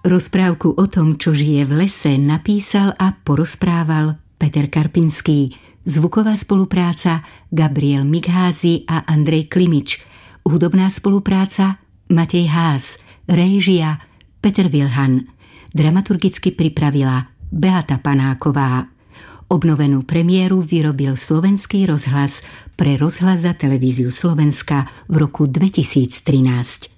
Rozprávku o tom, čo žije v lese, napísal a porozprával Peter Karpinský. Zvuková spolupráca Gabriel Migházy a Andrej Klimič. Hudobná spolupráca Matej Haas. Réžia Peter Vilhan. Dramaturgicky pripravila Beata Panáková. Obnovenú premiéru vyrobil Slovenský rozhlas pre Rozhlas a televíziu Slovenska v roku 2013.